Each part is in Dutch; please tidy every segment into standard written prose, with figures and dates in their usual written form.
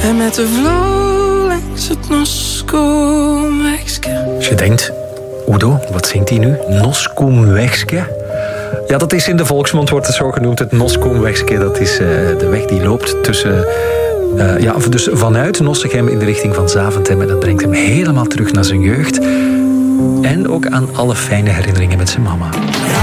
En met de vloer langs het Noscoomwegske. Als je denkt, Udo, wat zingt hij nu? Noscoomwegske? Ja, dat is in de volksmond, wordt het zo genoemd, het Noscoomwegske. Dat is de weg die loopt tussen... dus vanuit Nossegem in de richting van Zaventem. En dat brengt hem helemaal terug naar zijn jeugd. En ook aan alle fijne herinneringen met zijn mama.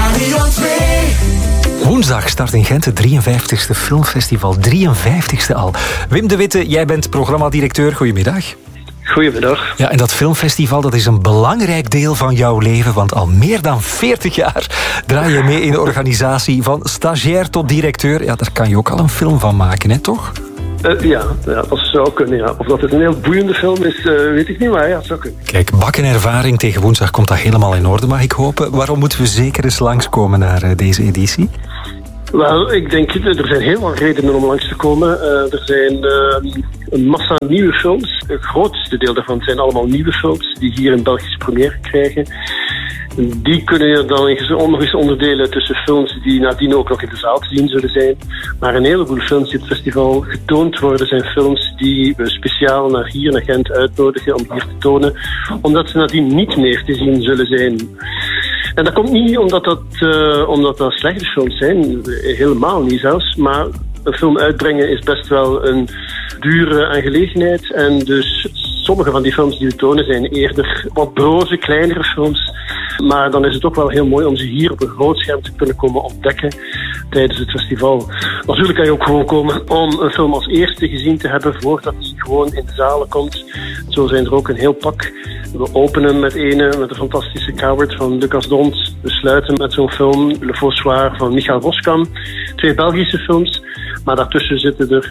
Woensdag start in Gent het 53ste filmfestival. 53ste al. Wim de Witte, jij bent programmadirecteur. Goedemiddag. Goedemiddag. Ja, en dat filmfestival, dat is een belangrijk deel van jouw leven, want al meer dan 40 jaar draai je mee in de organisatie. Van stagiair tot directeur. Ja, daar kan je ook al een film van maken, hè, toch? Ja, dat zou kunnen, ja. Of dat het een heel boeiende film is, weet ik niet, maar ja, het zou kunnen. Kijk, bakkenervaring tegen woensdag komt dat helemaal in orde, mag ik hopen. Waarom moeten we zeker eens langskomen naar deze editie? Wel, ik denk, er zijn heel veel redenen om langs te komen. Er zijn een massa nieuwe films. Het grootste deel daarvan zijn allemaal nieuwe films die hier een Belgische première krijgen. Die kunnen je dan nog eens onderdelen tussen films die nadien ook nog in de zaal te zien zullen zijn. Maar een heleboel films die op het festival getoond worden zijn films die we speciaal naar Gent uitnodigen om hier te tonen. Omdat ze nadien niet meer te zien zullen zijn. En dat komt niet omdat dat slechte films zijn. Helemaal niet zelfs. Maar een film uitbrengen is best wel een dure aangelegenheid. En dus sommige van die films die we tonen zijn eerder wat broze, kleinere films. Maar dan is het ook wel heel mooi om ze hier op een groot scherm te kunnen komen ontdekken tijdens het festival. Natuurlijk kan je ook gewoon komen om een film als eerste gezien te hebben voordat die gewoon in de zalen komt. Zo zijn er ook een heel pak. We openen met een fantastische Coward van Lucas Dont. We sluiten met zo'n film, Le Fossoir van Michael Roskam. 2 Belgische films. Maar daartussen zitten er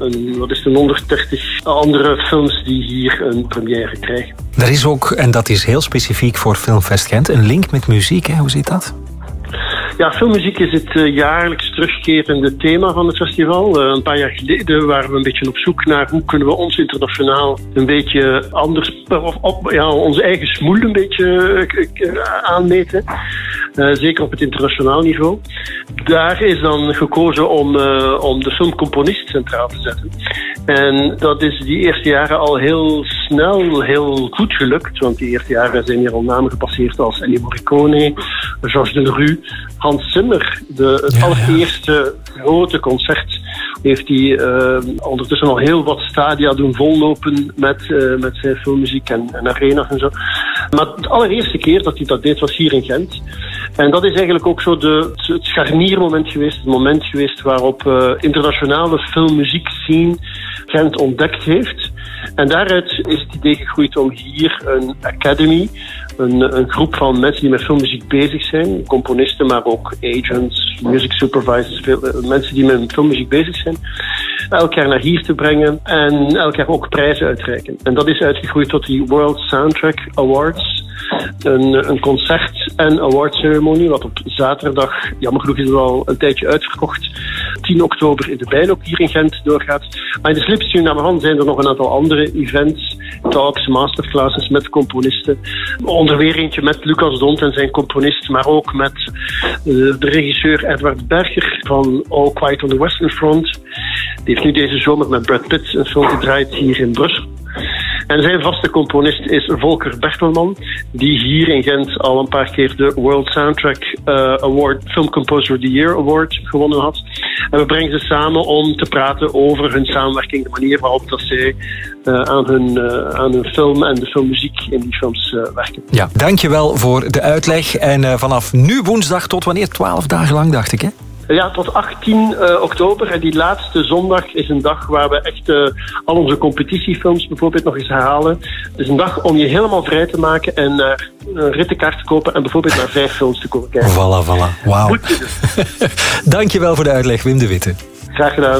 130 andere films die hier een première krijgen. Er is ook, en dat is heel specifiek voor Filmfest Gent, een link met muziek. Hè? Hoe zit dat? Ja, filmmuziek is het jaarlijks terugkerende thema van het festival. Een paar jaar geleden waren we een beetje op zoek naar hoe kunnen we ons internationaal een beetje anders, onze eigen smoel een beetje aanmeten. Zeker op het internationaal niveau. Daar is dan gekozen om de filmcomponist centraal te zetten. En dat is die eerste jaren al heel snel, heel goed gelukt. Want die eerste jaren zijn hier al namen gepasseerd als Ennio Morricone, Georges Delerue, Hans Zimmer. Het allereerste grote concert heeft hij ondertussen al heel wat stadia doen vollopen met zijn filmmuziek en arena's en zo. Maar de allereerste keer dat hij dat deed was hier in Gent. En dat is eigenlijk ook zo het scharniermoment geweest, het moment geweest waarop internationale filmmuziek scene Gent ontdekt heeft. En daaruit is het idee gegroeid om hier een academy, een groep van mensen die met filmmuziek bezig zijn, componisten, maar ook agents, music supervisors, mensen die met filmmuziek bezig zijn, elk jaar naar hier te brengen en elk jaar ook prijzen uitreiken. En dat is uitgegroeid tot die World Soundtrack Awards. Een concert- en awardceremonie, wat op zaterdag, jammer genoeg is het al een tijdje uitverkocht, 10 oktober in de Bijloop hier in Gent doorgaat. Maar in de slipstream naar mijn hand zijn er nog een aantal andere events, talks, masterclasses met componisten. Onder weer eentje met Lucas Dont en zijn componist, maar ook met de regisseur Edward Berger van All Quiet on the Western Front. Die heeft nu deze zomer met Brad Pitt een film gedraaid hier in Brussel. En zijn vaste componist is Volker Bertelman, die hier in Gent al een paar keer de World Soundtrack Award, Film Composer of the Year Award gewonnen had. En we brengen ze samen om te praten over hun samenwerking, de manier waarop dat zij aan hun film en de filmmuziek in die films werken. Ja, dankjewel voor de uitleg. En vanaf nu woensdag tot wanneer? 12 dagen lang, dacht ik, hè? Ja, tot 18 oktober. En die laatste zondag is een dag waar we echt al onze competitiefilms bijvoorbeeld nog eens herhalen. Het is een dag om je helemaal vrij te maken en een rittenkaart te kopen en bijvoorbeeld naar 5 films te komen kijken. Voilà. Wauw. Dankjewel voor de uitleg, Wim de Witte. Graag gedaan.